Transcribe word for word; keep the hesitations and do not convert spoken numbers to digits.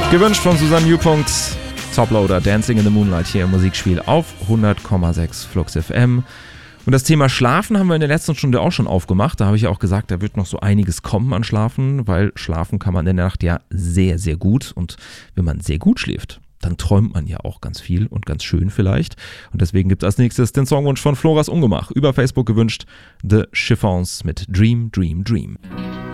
Gewünscht von Susanne Newpunkt, Toploader, Dancing in the Moonlight hier im Musikspiel auf hundert Komma sechs Flux F M. Und das Thema Schlafen haben wir in der letzten Stunde auch schon aufgemacht. Da habe ich ja auch gesagt, da wird noch so einiges kommen an Schlafen, weil schlafen kann man in der Nacht ja sehr, sehr gut. Und wenn man sehr gut schläft, dann träumt man ja auch ganz viel und ganz schön vielleicht. Und deswegen gibt es als nächstes den Songwunsch von Floras Ungemach. Über Facebook gewünscht, The Chiffons mit Dream, Dream, Dream.